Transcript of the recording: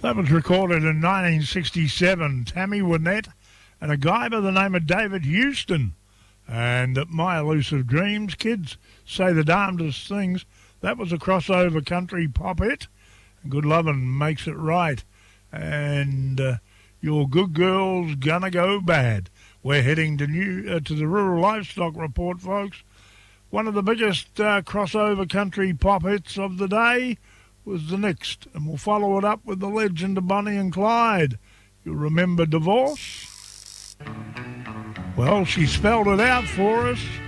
That was recorded in 1967. Tammy Wynette and a guy by the name of David Houston. And My Elusive Dreams, kids say the darndest things. That was a crossover country pop hit. Good Lovin' Makes It Right. And Your Good Girl's Gonna Go Bad. We're heading to the Rural Livestock Report, folks. One of the biggest crossover country pop hits of the day was the next, and we'll follow it up with the legend of Bonnie and Clyde. You'll remember Divorce? Well, she spelled it out for us.